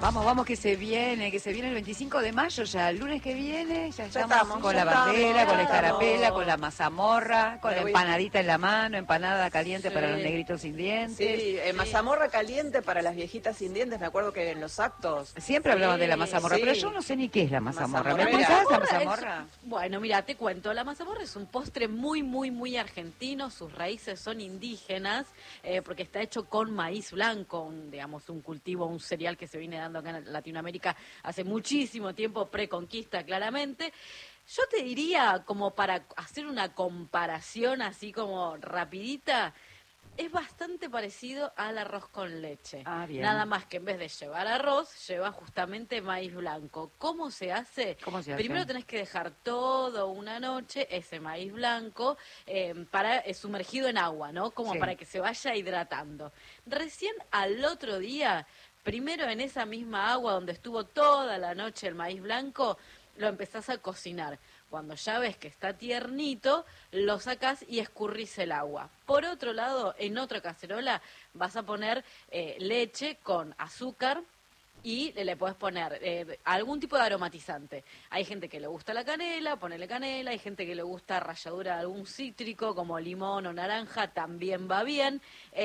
Vamos, que se viene el 25 de mayo ya, el lunes que viene, ya estamos con la estamos, bandera, con la escarapela, estamos. con la mazamorra, con la empanadita en la mano, empanada caliente para los negritos sin dientes. Sí, mazamorra caliente para las viejitas sin dientes, me acuerdo que en los actos. Siempre hablaban de la mazamorra, pero yo no sé ni qué es la mazamorra. ¿Me explicás la mazamorra? Bueno, mira, te cuento, la mazamorra es un postre muy argentino, sus raíces son indígenas, porque está hecho con maíz blanco, digamos, un cultivo, un cereal que se viene dando acá en Latinoamérica hace muchísimo tiempo, preconquista claramente. Yo te diría, como para hacer una comparación así como rapidita, es bastante parecido al arroz con leche. Ah, bien. Nada más que en vez de llevar arroz, lleva justamente maíz blanco. ¿Cómo se hace? Primero tenés que dejar toda una noche ese maíz blanco sumergido en agua, ¿no? Como para que se vaya hidratando. Recién al otro día, primero en esa misma agua donde estuvo toda la noche el maíz blanco, lo empezás a cocinar. Cuando ya ves que está tiernito, lo sacás y escurrís el agua. Por otro lado, en otra cacerola vas a poner leche con azúcar y le puedes poner algún tipo de aromatizante. Hay gente que le gusta la canela, ponele canela, hay gente que le gusta ralladura de algún cítrico como limón o naranja, también va bien,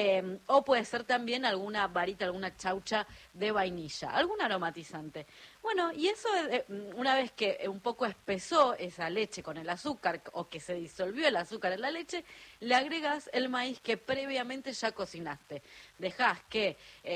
o puede ser también alguna varita, alguna chaucha de vainilla, algún aromatizante. Bueno, y eso, una vez que un poco espesó esa leche con el azúcar, o que se disolvió el azúcar en la leche, le agregas el maíz que previamente ya cocinaste. Dejás que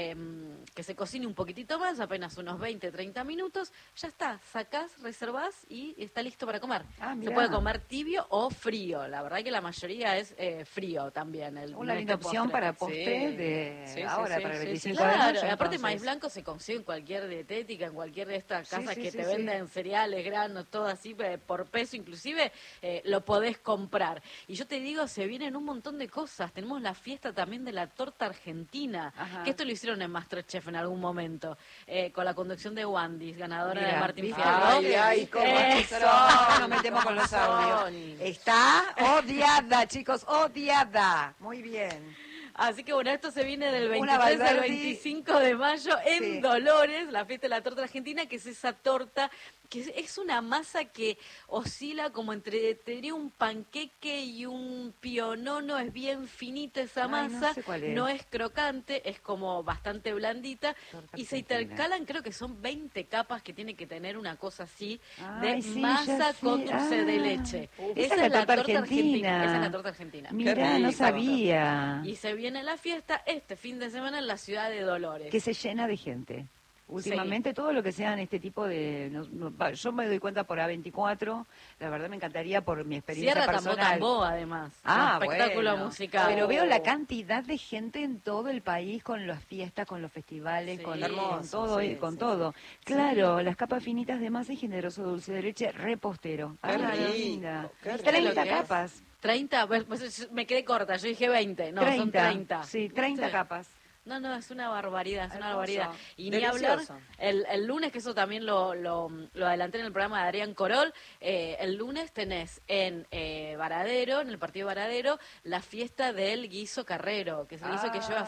se cocine un poquitito más, apenas unos 20-30 minutos, ya está, sacás, reservás y está listo para comer. Se puede comer tibio o frío, la verdad que la mayoría es frío también. Una linda opción para postre para el 25 de mayo. mayo. Aparte maíz blanco se consigue en cualquier dietética, en cualquier de estas casas que te venden cereales, granos, todo así, por peso inclusive, lo podés comprar. Y yo te digo, se vienen un montón de cosas. Tenemos la fiesta también de la torta argentina, que esto lo hicieron en MasterChef en algún momento, con la conducción de Wandis, ganadora de Martín Fierro. Ay, cómo nos metemos con los audios. Está odiada, chicos, odiada. Muy bien. Así que bueno, esto se viene del 23 al 25 de mayo en Dolores, la fiesta de la torta argentina, que es esa torta que es una masa que oscila como entre, te diría, un panqueque y un pionono. Es bien finita esa masa, no sé cuál es. No es crocante, es como bastante blandita, Torta y se argentina. intercalan, creo que son 20 capas que tiene que tener una cosa así, Ay, sí, masa con dulce de leche. Esa es la torta argentina. Esa es la torta argentina. Mirá, no sabía. Y se viene la fiesta este fin de semana en la ciudad de Dolores. Que se llena de gente. Últimamente todo lo que sean este tipo de... yo me doy cuenta por A24, la verdad me encantaría por mi experiencia Cierra personal. Tambo, además. Espectáculo musical. Pero veo la cantidad de gente en todo el país con las fiestas, con los festivales, con todo. Todo. Claro, las capas finitas de masa y generoso dulce de leche repostero. Qué rico, linda. qué rico. 30 capas. 30, pues me quedé corta, yo dije 20, no, son 30. Sí, 30 capas. No, es una barbaridad, es una Hermoso. barbaridad. Y Delicioso. ni hablar, el lunes, que eso también lo adelanté en el programa de Adrián Corol, el lunes tenés en Varadero, en el partido Varadero, la fiesta del guiso carrero, que es el guiso que lleva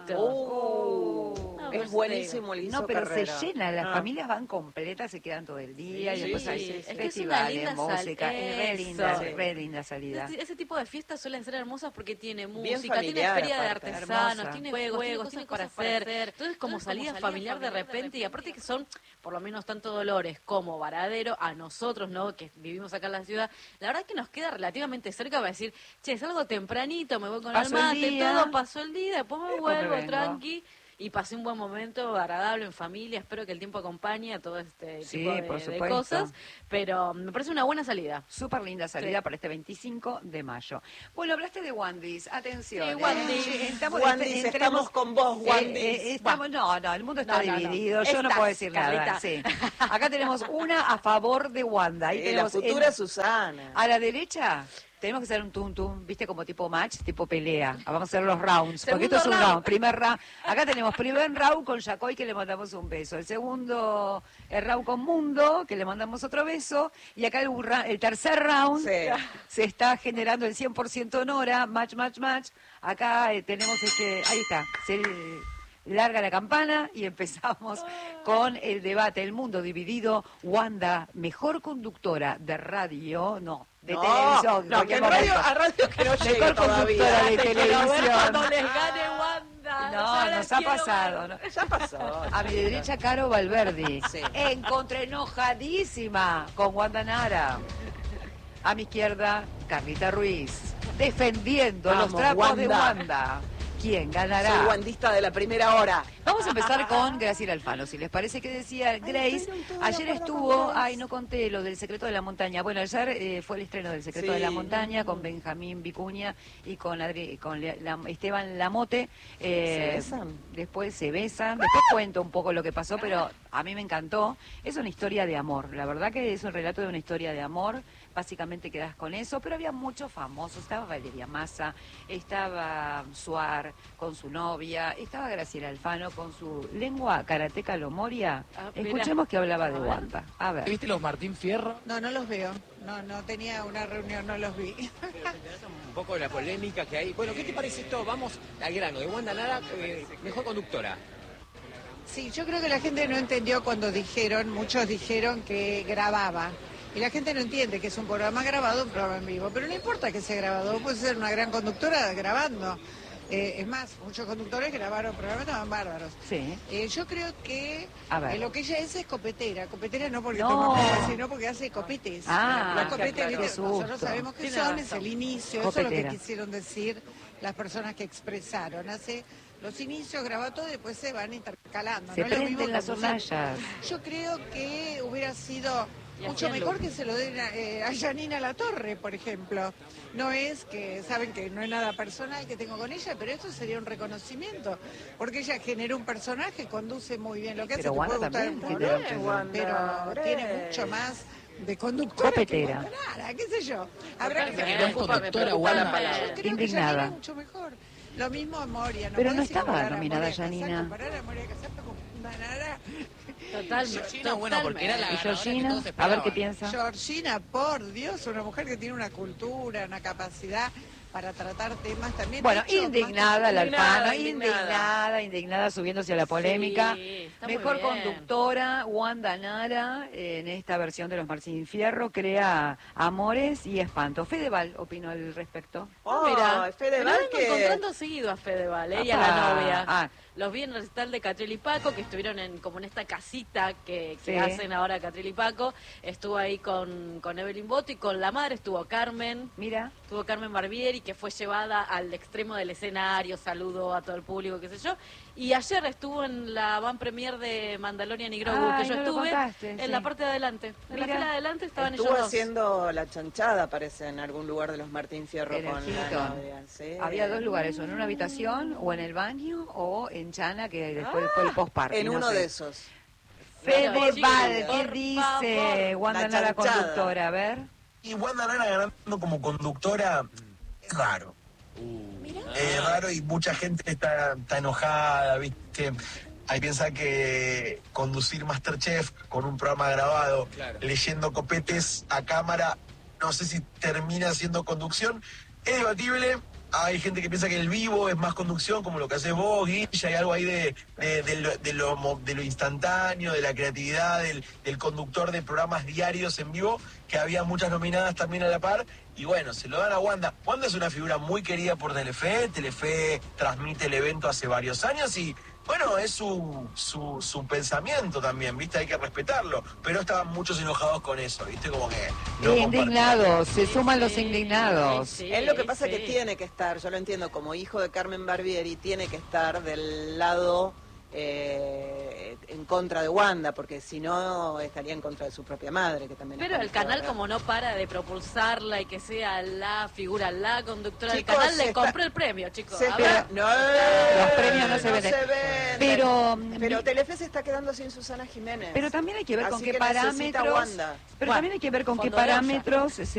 fideíto. Es buenísimo el guiso pero carrero. se llena, las familias van completas, se quedan todo el día, y después hay es que festivales, es una linda música, re linda salida. Ese tipo de fiestas suelen ser hermosas porque tiene Bien música, tiene familiar, feria de aparte. artesanos, Hermosa. tiene juegos, tiene cosas para hacer. Entonces, como salida familiar de repente, y aparte que son, por lo menos tanto Dolores como Varadero, a nosotros, ¿no?, que vivimos acá en la ciudad, la verdad que nos queda relativamente cerca para decir, che, salgo tempranito, me voy con el mate, todo pasó el día, después me vuelvo tranqui. Y pasé un buen momento agradable en familia. Espero que el tiempo acompañe a todo este tipo de cosas. Pero me parece una buena salida. Súper linda salida para este 25 de mayo. Bueno, hablaste de Wandis. Atención. Sí, Wandis. Estamos con vos, Wandis. No, el mundo está dividido. Yo no puedo decir nada. Sí. Acá tenemos una a favor de Wanda. Ahí tenemos la futura Susana. A la derecha... Tenemos que hacer un tum-tum, ¿viste? Como tipo match, tipo pelea. Vamos a hacer los rounds, porque esto es un round. Primer round. Acá tenemos primer round con Yacoy, que le mandamos un beso. El segundo, el round con Mundo, que le mandamos otro beso. Y acá el tercer round se está generando el 100% Nora, match. Acá tenemos ahí está, larga la campana y empezamos con el debate. El mundo dividido. Wanda, mejor conductora de radio, de televisión. No, que a radio que no llegue mejor todavía. conductora de televisión. Cuando les gane Wanda. No, nos ha pasado. ¿No? Ya pasó. A mi derecha, Caro Valverdi. Sí. Encontré enojadísima con Wanda Nara. A mi izquierda, Carlita Ruiz. Defendiendo los trapos de Wanda. ¿Quién ganará? Soy wandista de la primera hora. Vamos a empezar con Graciela Alfano, si les parece. Que decía Grace, ayer estuvo, no conté lo del Secreto de la Montaña. Bueno, ayer fue el estreno del Secreto de la Montaña con Benjamín Vicuña y con Esteban Lamote. ¿Se besan? Después se besan, después cuento un poco lo que pasó, pero a mí me encantó. Es una historia de amor, la verdad que es un relato de una historia de amor. Básicamente quedas con eso, pero había muchos famosos. Estaba Valeria Massa, estaba Suar con su novia, estaba Graciela Alfano con su lengua karateca lomoria. Escuchemos que hablaba de Wanda. A ver. ¿Viste los Martín Fierro? No, no los veo. No tenía una reunión, no los vi. Un poco de la polémica que hay. Bueno, ¿qué te parece esto? Vamos al grano. De Wanda Nara, mejor conductora. Sí, yo creo que la gente no entendió cuando muchos dijeron que grababa. Y la gente no entiende que es un programa grabado, un programa en vivo. Pero no importa que sea grabado, puede ser una gran conductora grabando. Es más, muchos conductores grabaron programas, estaban bárbaros. Sí. Yo creo que lo que ella es copetera. Copetera no porque no. toma cosas, sino porque hace copetes. Los copetes, claro. nosotros sabemos qué son, es el inicio, Copetera. eso es lo que quisieron decir las personas que expresaron. Hace los inicios, graba todo y después se van intercalando. Se no es lo mismo prenden las conducir. hornallas. Yo creo que hubiera sido mucho mejor que se lo den a Janina Latorre, por ejemplo. No es que, saben que no es nada personal que tengo con ella, pero esto sería un reconocimiento, porque ella generó un personaje, conduce muy bien lo que hace, te puede gustar también, pero tiene mucho más de conductora Copetera. que Nara, qué sé yo. Habrá que me conductora, Wanda. Yo creo que indignada. Janina es mucho mejor. Lo mismo Moria. Pero no podés estaba comparar a nominada Moria Casán, Janina. comparar a Moria Casán con Nara. Totalmente. Bueno, porque era la ¿Y Georgina? A ver qué piensa. Georgina, por Dios, una mujer que tiene una cultura, una capacidad para tratar temas también. Bueno, de hecho, indignada la Alfano, indignada. indignada subiéndose a la polémica. Sí, está muy Mejor bien. conductora, Wanda Nara, en esta versión de los Martín Fierro, crea amores y espanto. Fedeval opinó al respecto. Mira, Fedeval lo vengo encontrando seguido a Fedeval, y a la novia. Los vi en el recital de Catriel y Paco, que estuvieron como en esta casita que hacen ahora Catriel y Paco. Estuvo ahí con Evelyn Boto y con la madre estuvo Carmen. Mira. Estuvo Carmen Barbieri, que fue llevada al extremo del escenario, saludó a todo el público, qué sé yo. Y ayer estuvo en la van premier de Mandalorian y Grogu, que yo estuve en la parte de adelante. En la fila de adelante estaban ellos Estuvo dos. haciendo la chanchada, parece, en algún lugar de los Martín Fierro En el con la Hilton. novia. Sí. Había dos lugares, o en una habitación, o en el baño, o en Chana, que después fue el post-party. En no uno sé. de esos. Fedeval, Por ¿qué dice favor. Wanda La Nara chanchada. conductora? A ver. Y Wanda Nara ganando como conductora es raro. Es raro y mucha gente está enojada, ¿viste? Hay que pensar que conducir MasterChef con un programa grabado, Claro. leyendo copetes a cámara, no sé si termina siendo conducción. Es debatible. Hay gente que piensa que el vivo es más conducción, como lo que haces vos, Guilla, hay algo ahí de lo instantáneo, de la creatividad, del conductor de programas diarios en vivo, que había muchas nominadas también a la par, y bueno, se lo dan a Wanda. Wanda es una figura muy querida por Telefe transmite el evento hace varios años y bueno, es su pensamiento también, ¿viste? Hay que respetarlo, pero estaban muchos enojados con eso, ¿viste? Como que no Indignados, se suman los indignados. Es lo que pasa que tiene que estar, yo lo entiendo, como hijo de Carmen Barbieri, tiene que estar del lado en contra de Wanda, porque si no estaría en contra de su propia madre, que también Pero es el canal, conductora. como no para de propulsarla y que sea la figura, la conductora Chicos, del canal, se le está- compró el premio, chicos. Se A ver. Los premios no se venden. Pero Pero Telefe se está quedando sin Susana Jiménez. Pero también hay que ver con Así qué que necesita parámetros. Wanda. Pero también hay que ver con qué Fondo de olla. parámetros